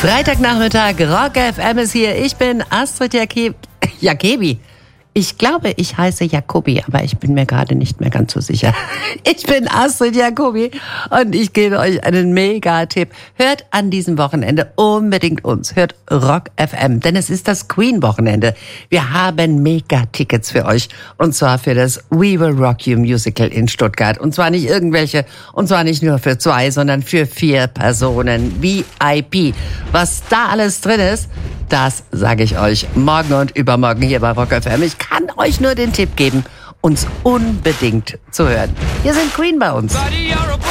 Freitagnachmittag, Rock FM ist hier. Ich bin Astrid Jakebi. Ich glaube, ich heiße Jacobi, aber ich bin mir gerade nicht mehr ganz so sicher. Ich bin Astrid Jacobi und ich gebe euch einen Mega-Tipp. Hört an diesem Wochenende unbedingt uns. Hört Rock FM, denn es ist das Queen-Wochenende. Wir haben Mega-Tickets für euch und zwar für das We Will Rock You Musical in Stuttgart. Und zwar nicht irgendwelche, und zwar nicht nur für 2, sondern für 4 Personen. VIP. Was da alles drin ist, das sage ich euch morgen und übermorgen hier bei Rock FM. Ich kann euch nur den Tipp geben, uns unbedingt zu hören. Hier sind Queen bei uns.